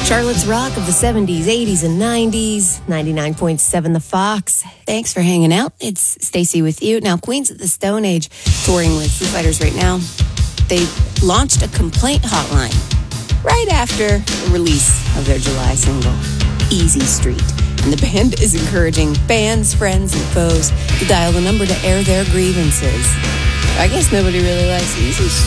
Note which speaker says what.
Speaker 1: Charlotte's Rock of the 70s, 80s, and 90s, 99.7 The Fox. Thanks for hanging out. It's Stacy with you. Now, Queens of the Stone Age, touring with Foo Fighters right now, they launched a complaint hotline right after the release of their July single, Easy Street. And the band is encouraging fans, friends, and foes to dial the number to air their grievances. I guess nobody really likes Easy Street.